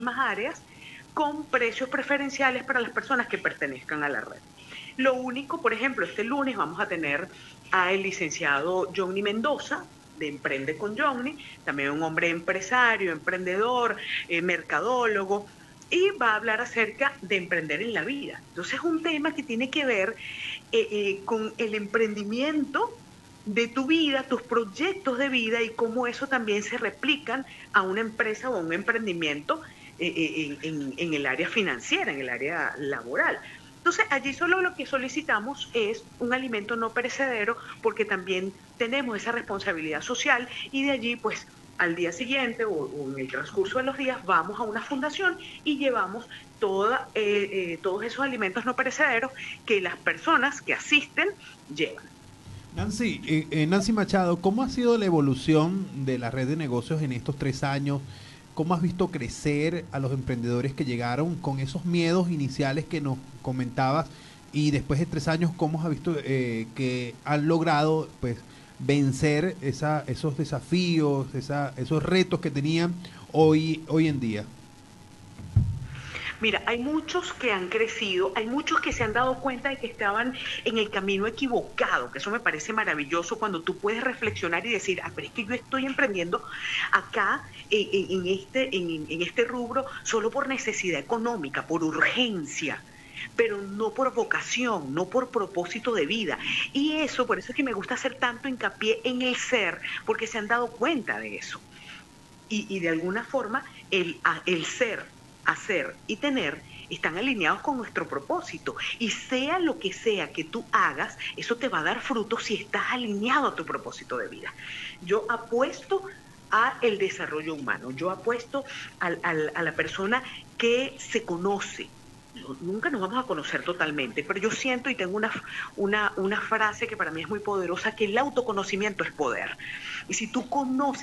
áreas con precios preferenciales para las personas que pertenezcan a la red. Lo único, por ejemplo, este lunes vamos a tener al licenciado Johnny Mendoza, de Emprende con Johnny, también un hombre empresario, emprendedor, mercadólogo, y va a hablar acerca de emprender en la vida. Entonces es un tema que tiene que ver con el emprendimiento de tu vida, tus proyectos de vida y cómo eso también se replican a una empresa o a un emprendimiento en el área financiera, en el área laboral. Entonces, allí solo lo que solicitamos es un alimento no perecedero porque también tenemos esa responsabilidad social y de allí, pues, al día siguiente o en el transcurso de los días vamos a una fundación y llevamos todos esos alimentos no perecederos que las personas que asisten llevan. Nancy Machado, ¿cómo ha sido la evolución de la red de negocios en estos 3 años? ¿Cómo has visto crecer a los emprendedores que llegaron con esos miedos iniciales que nos comentabas? Y después de 3 años, ¿cómo has visto que han logrado pues vencer esos desafíos, esos retos que tenían hoy en día? Mira, hay muchos que han crecido, hay muchos que se han dado cuenta de que estaban en el camino equivocado, que eso me parece maravilloso cuando tú puedes reflexionar y decir, pero es que yo estoy emprendiendo acá en este rubro solo por necesidad económica, por urgencia, pero no por vocación, no por propósito de vida. Y eso, por eso es que me gusta hacer tanto hincapié en el ser, porque se han dado cuenta de eso. Y de alguna forma el ser, hacer y tener están alineados con nuestro propósito. Y sea lo que sea que tú hagas, eso te va a dar frutos si estás alineado a tu propósito de vida. Yo apuesto a el desarrollo humano, yo apuesto a la persona que se conoce. Nunca nos vamos a conocer totalmente, pero yo siento y tengo una frase que para mí es muy poderosa, que el autoconocimiento es poder. Y si tú conoces